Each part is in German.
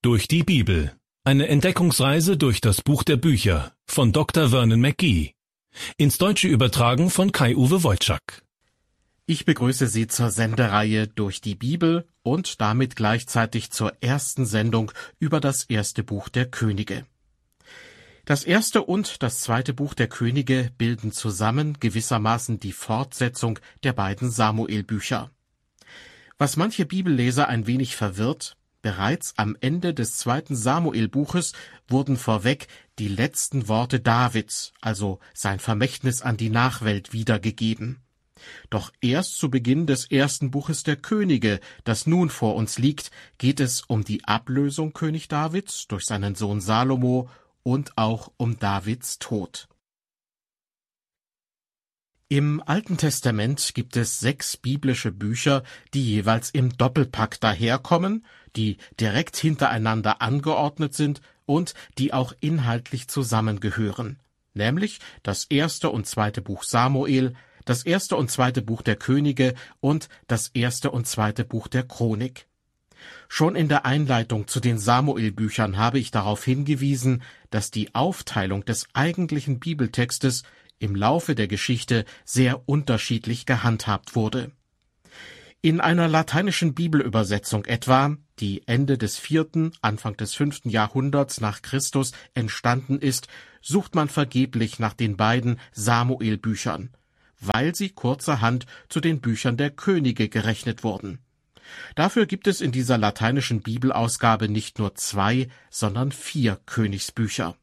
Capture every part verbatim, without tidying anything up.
Durch die Bibel. Eine Entdeckungsreise durch das Buch der Bücher von Doktor Vernon McGee. Ins Deutsche übertragen von Kai-Uwe Wojczak. Ich begrüße Sie zur Sendereihe Durch die Bibel und damit gleichzeitig zur ersten Sendung über das erste Buch der Könige. Das erste und das zweite Buch der Könige bilden zusammen gewissermaßen die Fortsetzung der beiden Samuel-Bücher. Was manche Bibelleser ein wenig verwirrt: Bereits am Ende des zweiten Samuel-Buches wurden vorweg die letzten Worte Davids, also sein Vermächtnis an die Nachwelt, wiedergegeben. Doch erst zu Beginn des ersten Buches der Könige, das nun vor uns liegt, geht es um die Ablösung König Davids durch seinen Sohn Salomo und auch um Davids Tod. Im Alten Testament gibt es sechs biblische Bücher, die jeweils im Doppelpack daherkommen, die direkt hintereinander angeordnet sind und die auch inhaltlich zusammengehören, nämlich das erste und zweite Buch Samuel, das erste und zweite Buch der Könige und das erste und zweite Buch der Chronik. Schon in der Einleitung zu den Samuel-Büchern habe ich darauf hingewiesen, dass die Aufteilung des eigentlichen Bibeltextes im Laufe der Geschichte sehr unterschiedlich gehandhabt wurde. In einer lateinischen Bibelübersetzung etwa, die Ende des vierten, Anfang des fünften Jahrhunderts nach Christus entstanden ist, sucht man vergeblich nach den beiden Samuel-Büchern, weil sie kurzerhand zu den Büchern der Könige gerechnet wurden. Dafür gibt es in dieser lateinischen Bibelausgabe nicht nur zwei, sondern vier Königsbücher.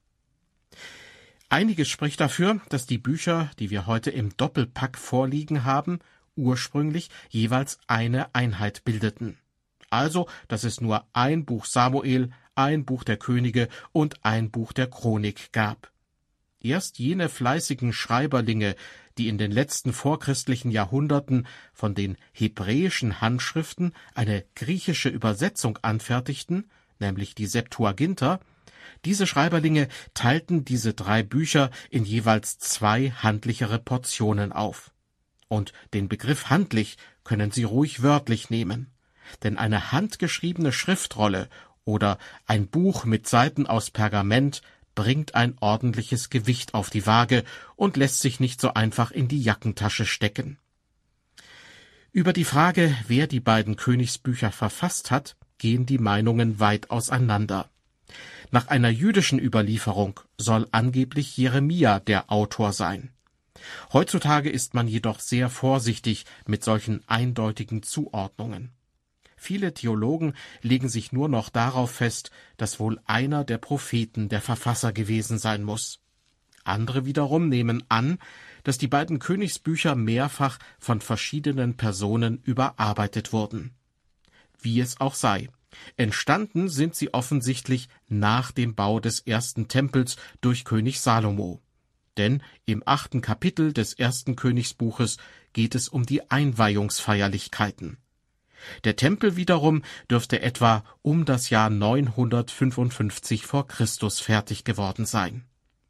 Einiges spricht dafür, dass die Bücher, die wir heute im Doppelpack vorliegen haben, ursprünglich jeweils eine Einheit bildeten. Also, dass es nur ein Buch Samuel, ein Buch der Könige und ein Buch der Chronik gab. Erst jene fleißigen Schreiberlinge, die in den letzten vorchristlichen Jahrhunderten von den hebräischen Handschriften eine griechische Übersetzung anfertigten, nämlich die Septuaginta, diese Schreiberlinge teilten diese drei Bücher in jeweils zwei handlichere Portionen auf. Und den Begriff handlich können Sie ruhig wörtlich nehmen, denn eine handgeschriebene Schriftrolle oder ein Buch mit Seiten aus Pergament bringt ein ordentliches Gewicht auf die Waage und lässt sich nicht so einfach in die Jackentasche stecken. Über die Frage, wer die beiden Königsbücher verfasst hat, gehen die Meinungen weit auseinander. Nach einer jüdischen Überlieferung soll angeblich Jeremia der Autor sein. Heutzutage ist man jedoch sehr vorsichtig mit solchen eindeutigen Zuordnungen. Viele Theologen legen sich nur noch darauf fest, dass wohl einer der Propheten der Verfasser gewesen sein muss. Andere wiederum nehmen an, dass die beiden Königsbücher mehrfach von verschiedenen Personen überarbeitet wurden. Wie es auch sei, entstanden sind sie offensichtlich nach dem Bau des ersten Tempels durch König Salomo. Denn im achten Kapitel des ersten Königsbuches geht es um die Einweihungsfeierlichkeiten. Der Tempel wiederum dürfte etwa um das Jahr neunhundertfünfundfünfzig vor Christus fertig geworden sein.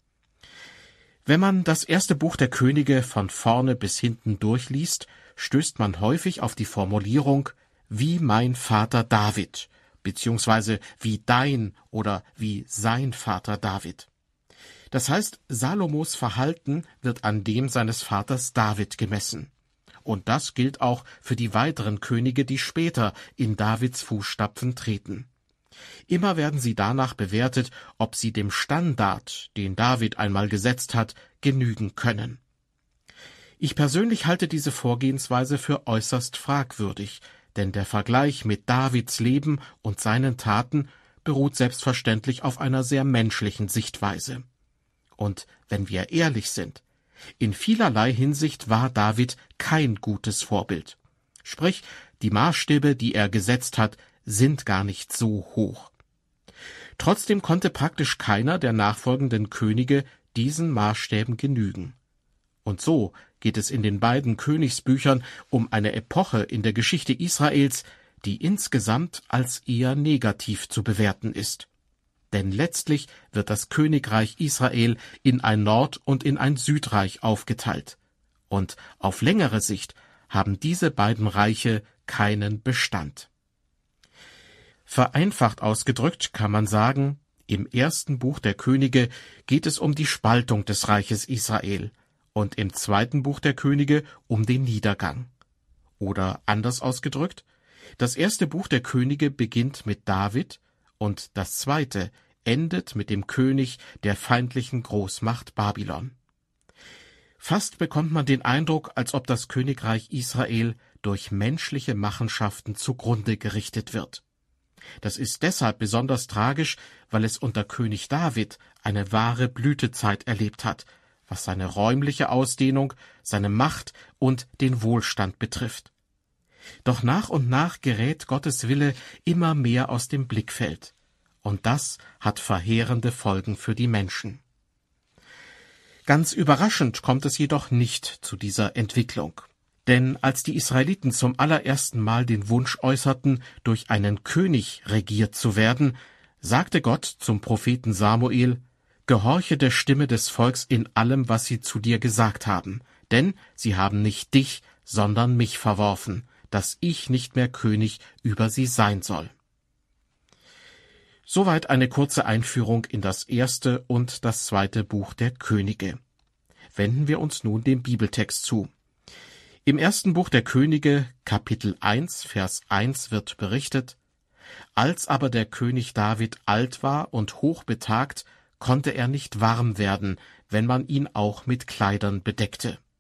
Wenn man das erste Buch der Könige von vorne bis hinten durchliest, stößt man häufig auf die Formulierung »wie mein Vater David« beziehungsweise »wie dein« oder »wie sein Vater David«. Das heißt, Salomos Verhalten wird an dem seines Vaters David gemessen. Und das gilt auch für die weiteren Könige, die später in Davids Fußstapfen treten. Immer werden sie danach bewertet, ob sie dem Standard, den David einmal gesetzt hat, genügen können. Ich persönlich halte diese Vorgehensweise für äußerst fragwürdig, denn der Vergleich mit Davids Leben und seinen Taten beruht selbstverständlich auf einer sehr menschlichen Sichtweise. Und wenn wir ehrlich sind, in vielerlei Hinsicht war David kein gutes Vorbild. Sprich, die Maßstäbe, die er gesetzt hat, sind gar nicht so hoch. Trotzdem konnte praktisch keiner der nachfolgenden Könige diesen Maßstäben genügen. Und so geht es in den beiden Königsbüchern um eine Epoche in der Geschichte Israels, die insgesamt als eher negativ zu bewerten ist. Denn letztlich wird das Königreich Israel in ein Nord- und in ein Südreich aufgeteilt. Und auf längere Sicht haben diese beiden Reiche keinen Bestand. Vereinfacht ausgedrückt kann man sagen, im ersten Buch der Könige geht es um die Spaltung des Reiches Israel und im zweiten Buch der Könige um den Niedergang. Oder anders ausgedrückt, das erste Buch der Könige beginnt mit David und das zweite endet mit dem König der feindlichen Großmacht Babylon. Fast bekommt man den Eindruck, als ob das Königreich Israel durch menschliche Machenschaften zugrunde gerichtet wird. Das ist deshalb besonders tragisch, weil es unter König David eine wahre Blütezeit erlebt hat, was seine räumliche Ausdehnung, seine Macht und den Wohlstand betrifft. Doch nach und nach gerät Gottes Wille immer mehr aus dem Blickfeld, und das hat verheerende Folgen für die Menschen. Ganz überraschend kommt es jedoch nicht zu dieser Entwicklung. Denn als die Israeliten zum allerersten Mal den Wunsch äußerten, durch einen König regiert zu werden, sagte Gott zum Propheten Samuel: Gehorche der Stimme des Volks in allem, was sie zu dir gesagt haben, denn sie haben nicht dich, sondern mich verworfen, dass ich nicht mehr König über sie sein soll. Soweit eine kurze Einführung in das erste und das zweite Buch der Könige. Wenden wir uns nun dem Bibeltext zu. Im ersten Buch der Könige, Kapitel eins, Vers eins wird berichtet: Als aber der König David alt war und hochbetagt, konnte er nicht warm werden, wenn man ihn auch mit Kleidern bedeckte.